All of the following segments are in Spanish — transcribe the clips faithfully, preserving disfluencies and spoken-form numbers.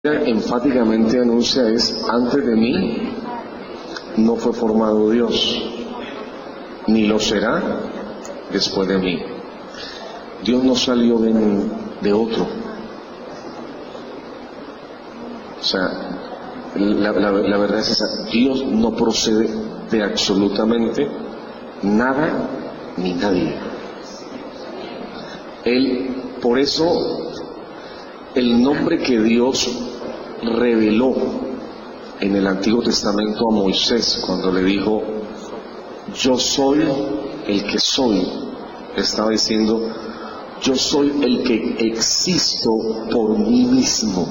enfáticamente anuncia es: antes de mí no fue formado Dios, ni lo será después de mí. Dios no salió de, de otro. O sea, la, la, la verdad es esa: Dios no procede de absolutamente nada ni nadie. Él, por eso, el nombre que Dios reveló en el Antiguo Testamento a Moisés, cuando le dijo: yo soy el que soy, estaba diciendo: yo soy el que existo por mí mismo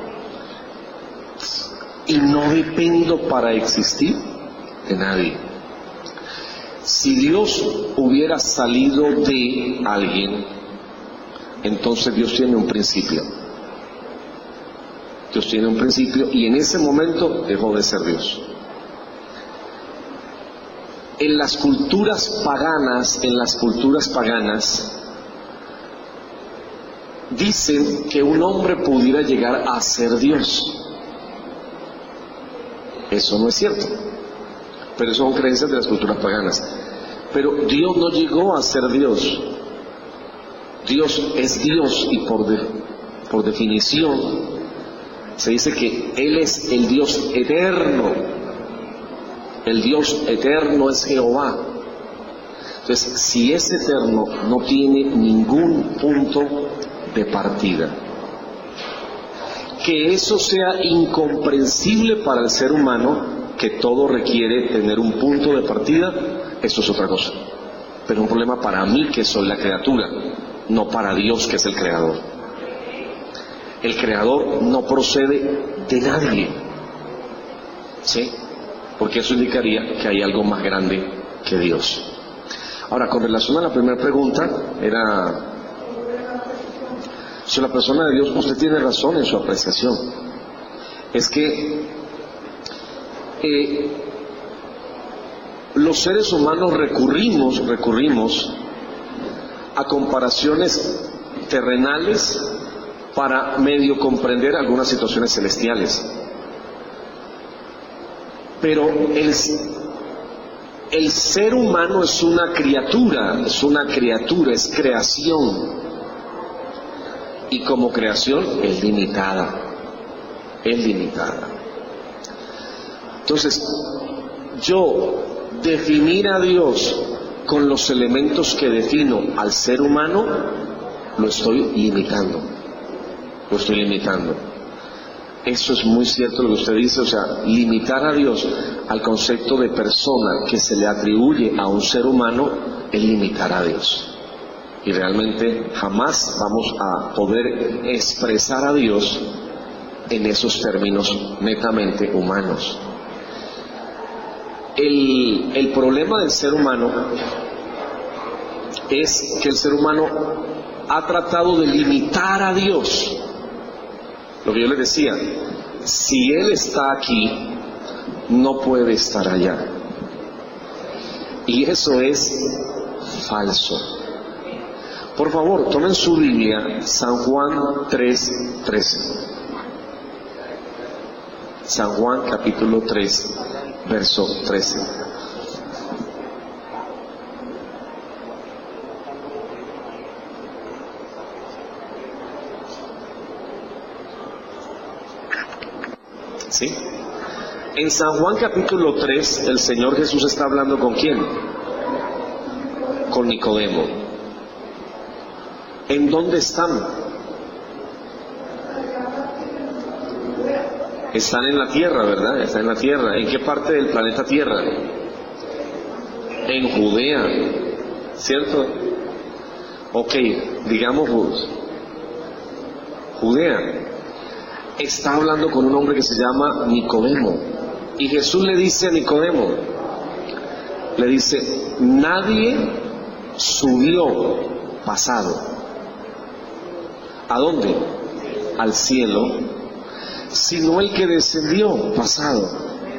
y no dependo para existir de nadie. Si Dios hubiera salido de alguien, entonces Dios tiene un principio. Dios tiene un principio y en ese momento dejó de ser Dios. En las culturas paganas, en las culturas paganas, dicen que un hombre pudiera llegar a ser Dios. Eso no es cierto, pero son creencias de las culturas paganas. Pero Dios no llegó a ser Dios. Dios es Dios y por, de, por definición se dice que Él es el Dios eterno. El Dios eterno es Jehová. Entonces, si es eterno, no tiene ningún punto de partida. Que eso sea incomprensible para el ser humano, que todo requiere tener un punto de partida, eso es otra cosa. Pero un problema para mí, que soy la criatura, no para Dios, que es el creador. El creador no procede de nadie, ¿sí? Porque eso indicaría que hay algo más grande que Dios. Ahora, con relación a la primera pregunta, era: si la persona de Dios, usted tiene razón en su apreciación. Es que eh, los seres humanos recurrimos, recurrimos a comparaciones terrenales para medio comprender algunas situaciones celestiales. Pero el, el ser humano es una criatura, es una criatura, es creación. Y como creación es limitada, es limitada. Entonces, yo definir a Dios con los elementos que defino al ser humano, lo estoy limitando, lo estoy limitando. Eso es muy cierto lo que usted dice, o sea, limitar a Dios al concepto de persona que se le atribuye a un ser humano es limitar a Dios. Y realmente jamás vamos a poder expresar a Dios en esos términos netamente humanos. El, el problema del ser humano es que el ser humano ha tratado de limitar a Dios. Lo que yo les decía, si Él está aquí, no puede estar allá. Y eso es falso. Por favor, tomen su Biblia, San Juan tres, trece. San Juan capítulo tres, verso trece. ¿Sí? En San Juan capítulo tres, el Señor Jesús está hablando ¿con quién? Con Nicodemo. ¿En dónde están? Están en la tierra, ¿verdad? Están en la tierra. ¿En qué parte del planeta Tierra? En Judea, ¿cierto? Ok, digamos Judea. Está hablando con un hombre que se llama Nicodemo. Y Jesús le dice a Nicodemo, le dice: nadie subió pasado. ¿A dónde? Al cielo, sino el que descendió pasado,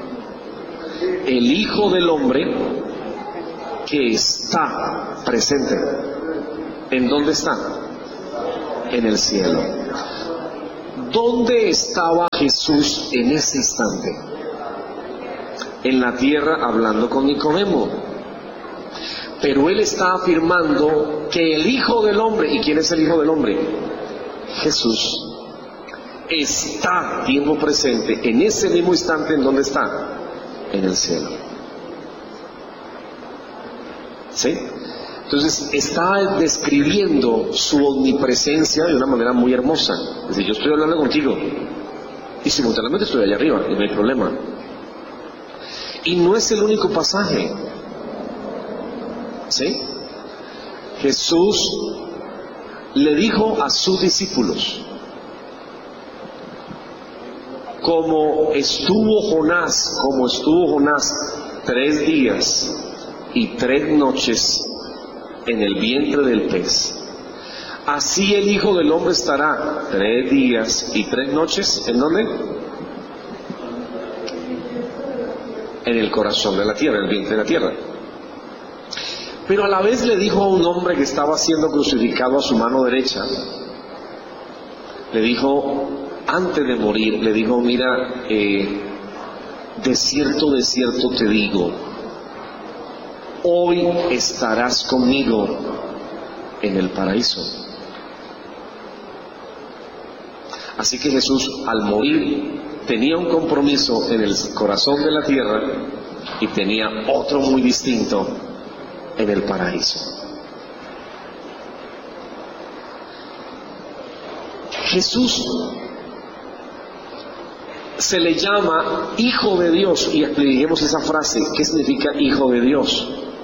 el Hijo del Hombre que está presente. ¿En dónde está? En el cielo. ¿dónde estaba Jesús en ese instante? En la tierra, hablando con Nicodemo. Pero él está afirmando que el Hijo del Hombre, ¿y quién es el Hijo del Hombre? Jesús. Está tiempo presente en ese mismo instante. ¿En dónde está? En el cielo. ¿Sí? Entonces está describiendo su omnipresencia de una manera muy hermosa. Es decir, yo estoy hablando contigo y simultáneamente estoy allá arriba y no hay problema. Y no es el único pasaje. ¿Sí? Jesús le dijo a sus discípulos: como estuvo Jonás, como estuvo Jonás tres días y tres noches en el vientre del pez, así el Hijo del Hombre estará tres días y tres noches, ¿en dónde? En el corazón de la tierra, en el vientre de la tierra. Pero a la vez le dijo a un hombre que estaba siendo crucificado a su mano derecha, le dijo, antes de morir, le dijo: mira, eh, de cierto, de cierto te digo, hoy estarás conmigo en el paraíso. Así que Jesús, al morir, tenía un compromiso en el corazón de la tierra y tenía otro muy distinto en el paraíso. Jesús se le llama Hijo de Dios, y expliquemos esa frase. ¿Qué significa Hijo de Dios?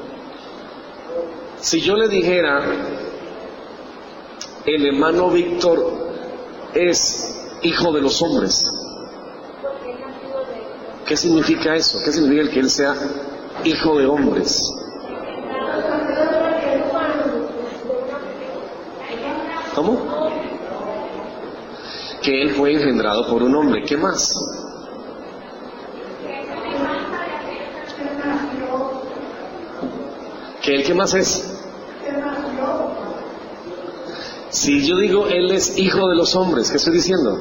Si yo le dijera, el hermano Víctor es hijo de los hombres, ¿qué significa eso? ¿Qué significa el que él sea hijo de hombres? ¿Cómo? Que él fue engendrado por un hombre. ¿Qué más? ¿Que él qué más es? Si yo digo él es hijo de los hombres, ¿qué estoy diciendo?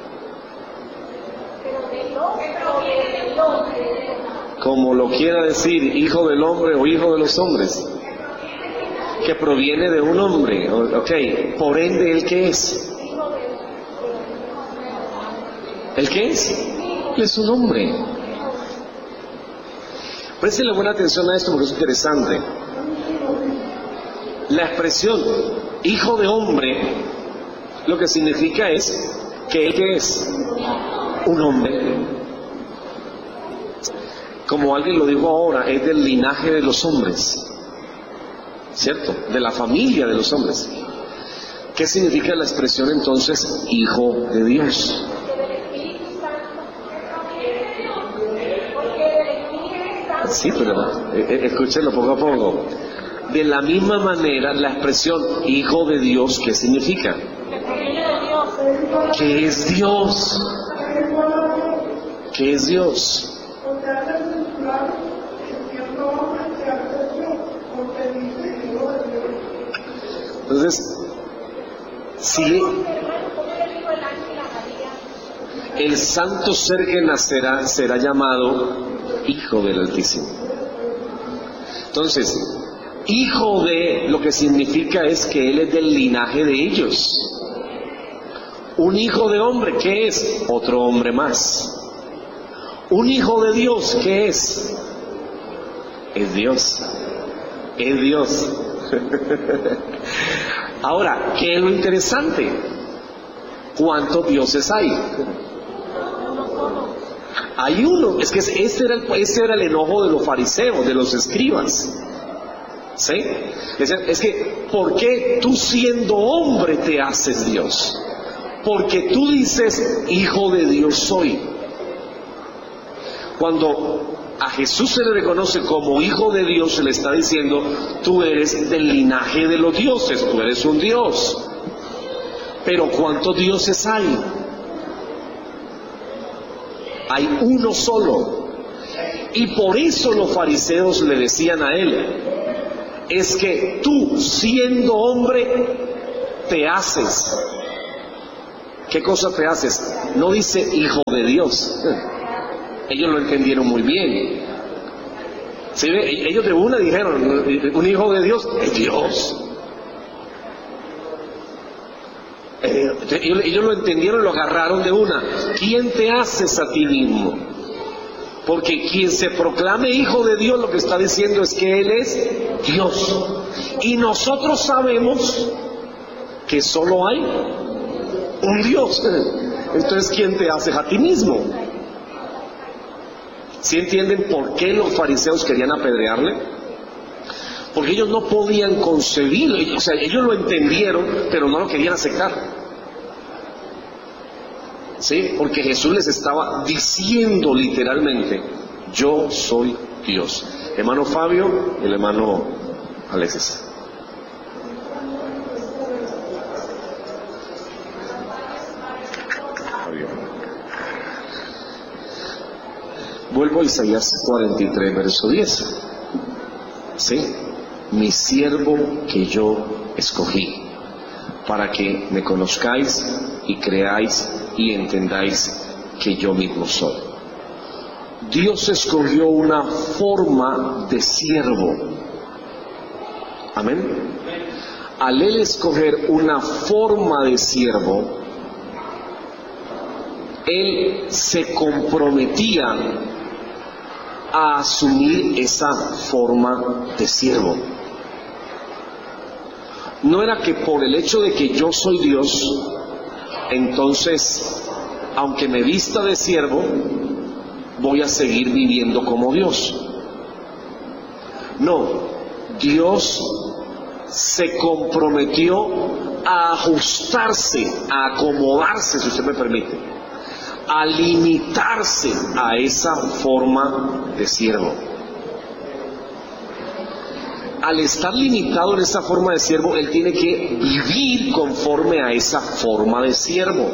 Como lo quiera decir, hijo del hombre o hijo de los hombres, que proviene de un hombre. Ok, por ende, ¿él qué es? ¿El qué es? Él es un hombre. Préstenle buena atención a esto porque es interesante. La expresión hijo de hombre lo que significa es que él ¿qué es? Un hombre. Como alguien lo dijo ahora, es del linaje de los hombres, ¿cierto? De la familia de los hombres. ¿Qué significa la expresión entonces hijo de Dios? Sí, pero eh, escúchenlo poco a poco. De la misma manera, la expresión hijo de Dios, ¿qué significa? ¿Qué es Dios? ¿Qué es Dios? Entonces, si el santo ser que nacerá será llamado Hijo del Altísimo. Entonces, hijo de, lo que significa es que él es del linaje de ellos. Un hijo de hombre, ¿qué es? Otro hombre más. Un hijo de Dios, ¿qué es? Es Dios. Es Dios. Ahora, ¿qué es lo interesante? ¿Cuántos dioses hay? Hay uno. Es que este era, el, este era el enojo de los fariseos, de los escribas. ¿Sí? Es que, ¿por qué tú siendo hombre te haces Dios? Porque tú dices, hijo de Dios soy. Cuando a Jesús se le reconoce como hijo de Dios, se le está diciendo, tú eres del linaje de los dioses, tú eres un Dios. Pero ¿cuántos dioses hay? Hay uno solo. Y por eso los fariseos le decían a él, es que tú siendo hombre te haces. ¿Qué cosa te haces? No dice hijo de Dios. Ellos lo entendieron muy bien. ¿Sí? Ellos de una dijeron, un hijo de Dios es Dios. Eh, ellos, ellos lo entendieron, lo agarraron de una. ¿Quién te haces a ti mismo? Porque quien se proclame hijo de Dios, lo que está diciendo es que Él es Dios. Y nosotros sabemos que solo hay un Dios. Entonces, ¿quién te haces a ti mismo? ¿Sí entienden por qué los fariseos querían apedrearle? Porque ellos no podían concebirlo, o sea, ellos lo entendieron, pero no lo querían aceptar. ¿Sí? Porque Jesús les estaba diciendo literalmente, yo soy Dios. Hermano Fabio y el hermano Alexis. Vuelvo a Isaías cuarenta y tres, verso diez. ¿Sí? Mi siervo que yo escogí, para que me conozcáis y creáis y entendáis que yo mismo soy. Dios escogió una forma de siervo. Amén. Al Él escoger una forma de siervo, Él se comprometía a asumir esa forma de siervo. No era que por el hecho de que yo soy Dios, entonces, aunque me vista de siervo, voy a seguir viviendo como Dios. No, Dios se comprometió a ajustarse, a acomodarse, si usted me permite, a limitarse a esa forma de siervo. Al estar limitado en esa forma de siervo, él tiene que vivir conforme a esa forma de siervo,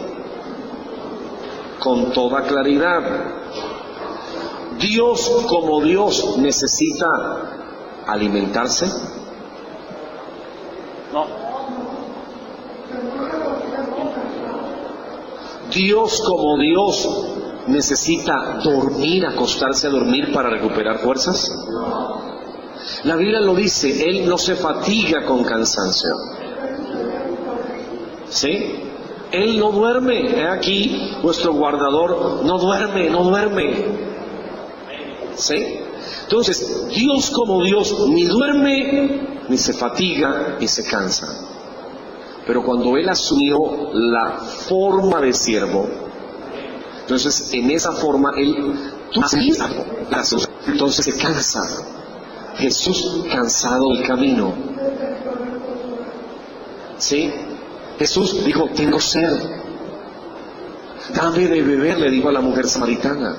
con toda claridad. Dios, como Dios, necesita alimentarse. No. Dios, como Dios, necesita dormir, acostarse a dormir para recuperar fuerzas. La Biblia lo dice, Él no se fatiga con cansancio. ¿Sí? Él no duerme. He aquí, vuestro guardador no duerme, no duerme. ¿Sí? Entonces, Dios como Dios ni duerme, ni se fatiga, ni se cansa. Pero cuando Él asumió la forma de siervo, entonces en esa forma Él, entonces se cansa. Jesús cansado del camino. ¿Sí? Jesús dijo, tengo sed. Dame de beber, le dijo a la mujer samaritana.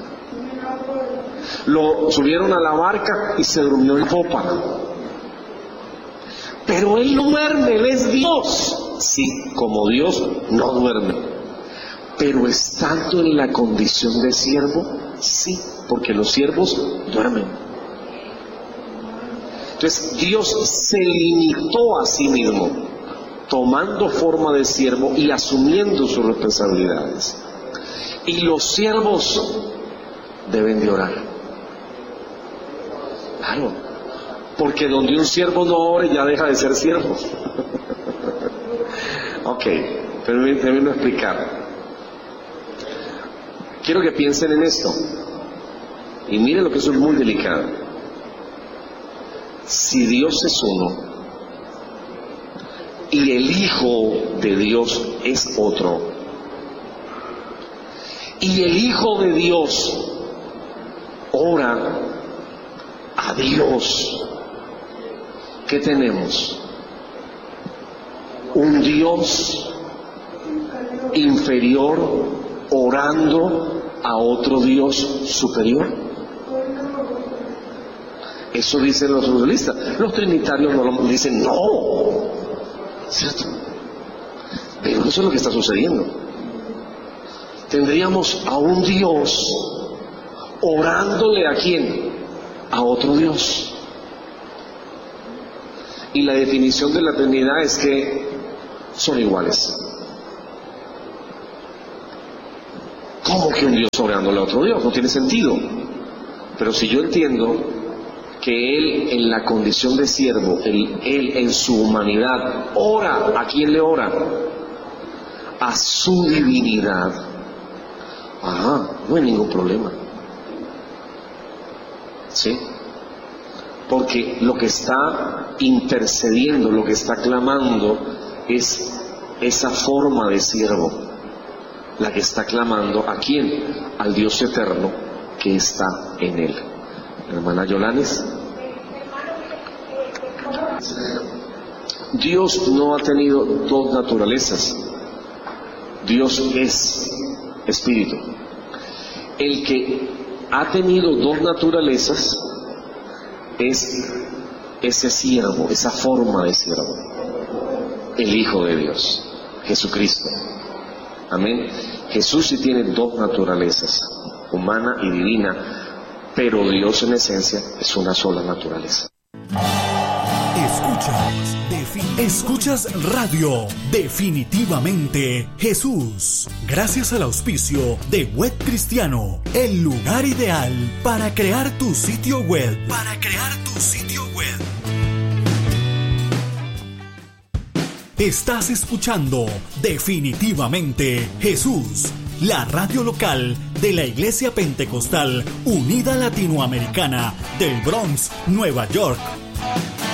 Lo subieron a la barca y se durmió en popa. Pero Él no duerme, Él es Dios. Sí, como Dios no duerme. Pero estando en la condición de siervo, sí, porque los siervos duermen. Entonces Dios se limitó a sí mismo, tomando forma de siervo y asumiendo sus responsabilidades. Y los siervos deben de orar. Claro, porque donde un siervo no ore ya deja de ser siervo. Ok, permítanme explicar. Quiero que piensen en esto. Y miren lo que eso es muy delicado. Si Dios es uno y el Hijo de Dios es otro, y el Hijo de Dios ora a Dios, ¿qué tenemos? Un Dios inferior orando a otro Dios superior. Eso dicen los socialistas. Los trinitarios no lo dicen, no, ¿cierto? Pero eso es lo que está sucediendo. Tendríamos a un Dios orándole a quién, a otro Dios. Y la definición de la Trinidad es que son iguales. ¿Cómo que un Dios obrándole a otro Dios? No tiene sentido. Pero si yo entiendo que Él en la condición de siervo, Él, él en su humanidad, ora, ¿a quién le ora? A su divinidad. Ajá, no hay ningún problema. ¿Sí? Porque lo que está intercediendo, lo que está clamando es esa forma de siervo, la que está clamando ¿a quién? Al Dios eterno que está en él. Hermana Yolanes, Dios no ha tenido dos naturalezas. Dios es espíritu. El que ha tenido dos naturalezas es ese siervo, esa forma de siervo, el Hijo de Dios, Jesucristo. Amén. Jesús sí tiene dos naturalezas, humana y divina, pero Dios en esencia es una sola naturaleza. Escuchas, defin- Escuchas Radio Definitivamente Jesús. Gracias al auspicio de Web Cristiano, el lugar ideal para crear tu sitio web. Para crear tu sitio web. Estás escuchando Definitivamente Jesús, la radio local de la Iglesia Pentecostal Unida Latinoamericana del Bronx, Nueva York.